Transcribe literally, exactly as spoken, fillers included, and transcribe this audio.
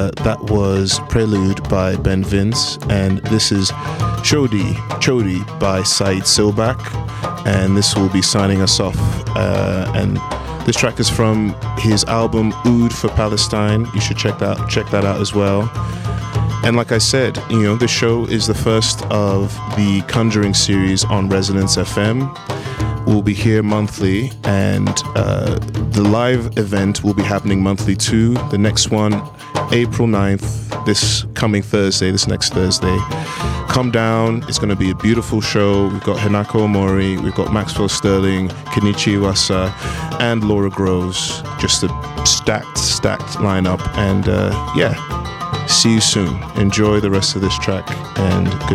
Uh, that was Prelude by Ben Vince, and this is Chodi, Chodi by Said Silbak, and this will be signing us off. Uh, and this track is from his album Oud for Palestine. You should check that check that out as well. And like I said, you know, this show is the first of the Conjuring series on Resonance F M. We'll be here monthly, and uh, the live event will be happening monthly too. The next one, April ninth, this coming Thursday, this next Thursday. Come down, it's going to be a beautiful show. We've got Hinako Omori, we've got Maxwell Sterling, Kenichi Iwasa, and Laura Groves. Just a stacked, stacked lineup. And uh, yeah, see you soon. Enjoy the rest of this track, and good